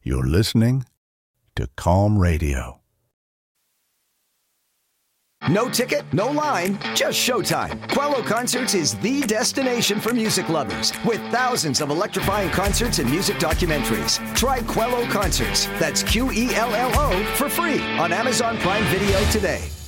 You're listening to Calm Radio. No ticket, no line, just showtime. Quello Concerts is the destination for music lovers with thousands of electrifying concerts and music documentaries. Try Quello Concerts, that's Quello, for free on Amazon Prime Video today.